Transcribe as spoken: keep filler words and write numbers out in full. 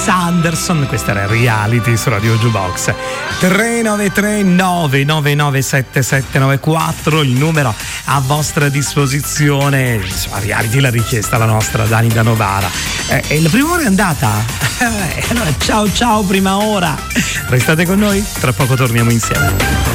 Wes Anderson, questa era Reality su Radio Jukebox. Tre nove tre nove nove nove sette sette nove quattro, il numero a vostra disposizione. Insomma, Reality, la richiesta, la nostra Dani da Novara. Eh, e la prima ora è andata? Eh, allora ciao ciao prima ora. Restate con noi, tra poco torniamo insieme.